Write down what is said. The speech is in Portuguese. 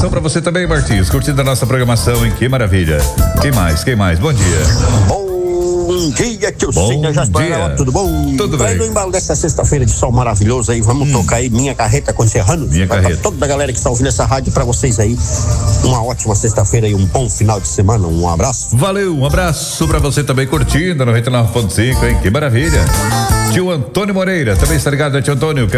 abração pra você também, Martins. Curtindo a nossa programação, hein? Que maravilha. Quem mais? Bom dia. Bom dia, tio Cine, já tudo bom? Tudo bem. No embalo dessa sexta-feira de sol maravilhoso aí, vamos tocar aí Minha Carreta com Serrano. Minha Carreta. Pra toda a galera que está ouvindo essa rádio, pra vocês aí, uma ótima sexta-feira e um bom final de semana, um abraço. Valeu, um abraço pra você também curtindo no 99.5, hein? Que maravilha. Tio Antônio Moreira, também está ligado, né, tio Antônio?